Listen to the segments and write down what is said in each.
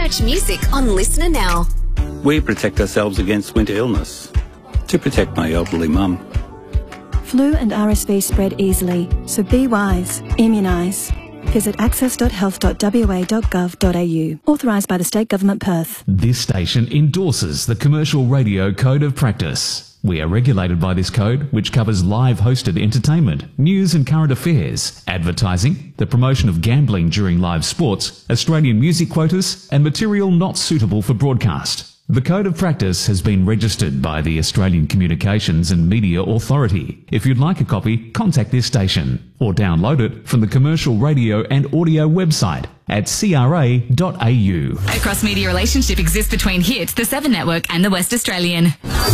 Search music on Listener Now. We protect ourselves against winter illness to protect my elderly mum. Flu and RSV spread easily, so be wise. Immunise. Visit access.health.wa.gov.au. Authorised by the State Government, Perth. This station endorses the Commercial Radio Code of Practice. We are regulated by this code, which covers live hosted entertainment, news and current affairs, advertising, the promotion of gambling during live sports, Australian music quotas, and material not suitable for broadcast. The Code of Practice has been registered by the Australian Communications and Media Authority. If you'd like a copy, contact this station or download it from the Commercial Radio and Audio website at cra.au. A cross-media relationship exists between Hit, the Seven Network and the West Australian.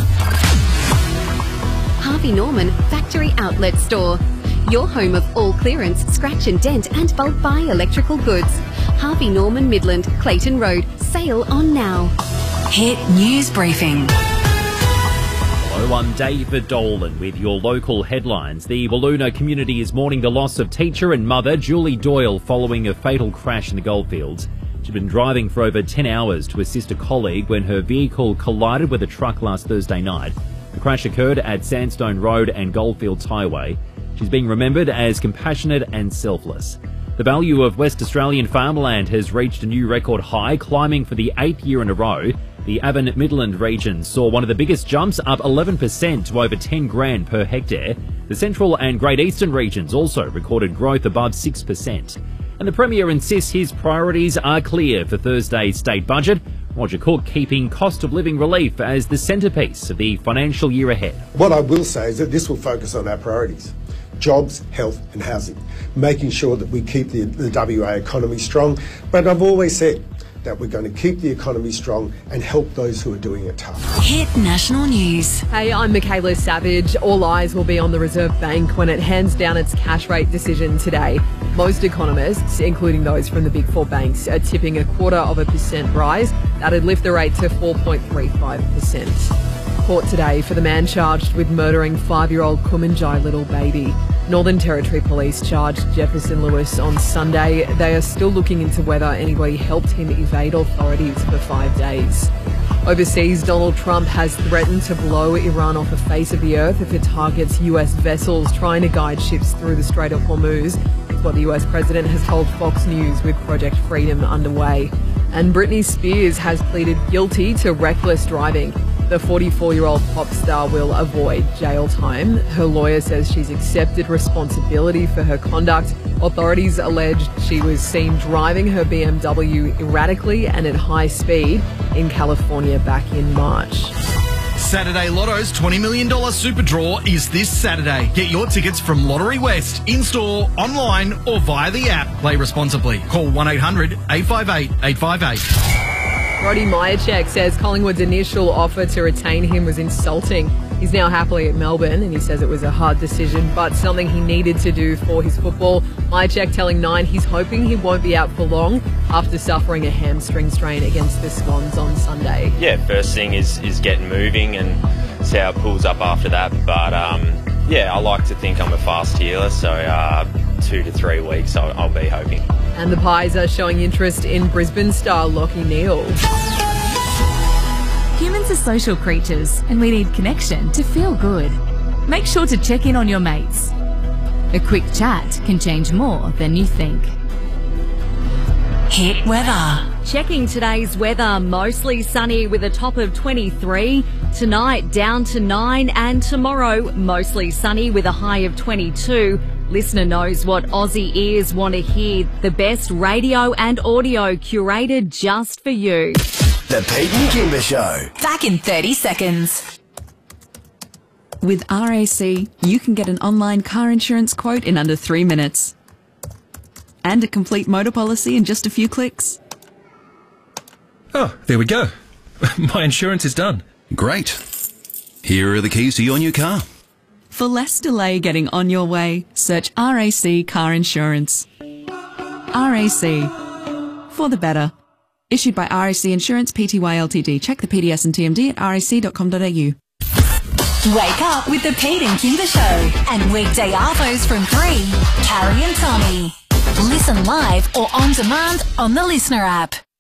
Harvey Norman Factory Outlet Store. Your home of all clearance, scratch and dent and bulk buy electrical goods. Harvey Norman Midland, Clayton Road. Sale on now. Hit News Briefing. Hello, I'm David Dolan with your local headlines. The Wiluna community is mourning the loss of teacher and mother Julie Doyle following a fatal crash in the Goldfields. She'd been driving for over 10 hours to assist a colleague when her vehicle collided with a truck last Thursday night. The crash occurred at Sandstone Road and Goldfields Highway. She's being remembered as compassionate and selfless. The value of West Australian farmland has reached a new record high, climbing for the 8th year in a row. The Avon Midland region saw one of the biggest jumps, up 11% to over 10 grand per hectare. The Central and Great Eastern regions also recorded growth above 6%. And the Premier insists his priorities are clear for Thursday's state budget. Roger Cook keeping cost of living relief as the centrepiece of the financial year ahead. What I will say is that this will focus on our priorities: jobs, health and housing, making sure that we keep the WA economy strong. But I've always said that we're going to keep the economy strong and help those who are doing it tough. Hit National News. Hey, I'm Michaela Savage. All eyes will be on the Reserve Bank when it hands down its cash rate decision today. Most economists, including those from the big four banks, are tipping 0.25% rise. That'd lift the rate to 4.35%. Court today for the man charged with murdering 5-year-old Kumanjai little baby. Northern Territory Police charged Jefferson Lewis on Sunday. They are still looking into whether anybody helped him evade authorities for 5 days. Overseas, Donald Trump has threatened to blow Iran off the face of the earth if it targets US vessels trying to guide ships through the Strait of Hormuz. It's what the US president has told Fox News with Project Freedom underway. And Britney Spears has pleaded guilty to reckless driving. The 44-year-old pop star will avoid jail time. Her lawyer says she's accepted responsibility for her conduct. Authorities alleged she was seen driving her BMW erratically and at high speed in California back in March. Saturday Lotto's $20 million Super Draw is this Saturday. Get your tickets from Lottery West, in-store, online or via the app. Play responsibly. Call 1-800-858-858. Roddy Myercheck says Collingwood's initial offer to retain him was insulting. He's now happily at Melbourne and he says it was a hard decision but something he needed to do for his football. Myercheck telling Nine he's hoping he won't be out for long after suffering a hamstring strain against the Swans on Sunday. Yeah, first thing is getting moving and see how it pulls up after that. But yeah, I like to think I'm a fast healer, so 2 to 3 weeks I'll be hoping. And the Pies are showing interest in Brisbane star Lachie Neale. Humans are social creatures and we need connection to feel good. Make sure to check in on your mates. A quick chat can change more than you think. Hit weather. Checking today's weather, mostly sunny with a top of 23. Tonight down to 9 and tomorrow mostly sunny with a high of 22. Listener knows what Aussie ears want to hear. The best radio and audio curated just for you. The Pete and Kimber Show. Back in 30 seconds. With RAC, you can get an online car insurance quote in under 3 minutes. And a complete motor policy in just a few clicks. Oh, there we go. My insurance is done. Great. Here are the keys to your new car. For less delay getting on your way, search RAC Car Insurance. RAC. For the better. Issued by RAC Insurance Pty Ltd. Check the PDS and TMD at rac.com.au. Wake up with the Pete and Kimber Show. And weekday arvos from 3, Carrie and Tommy. Listen live or on demand on the Listener app.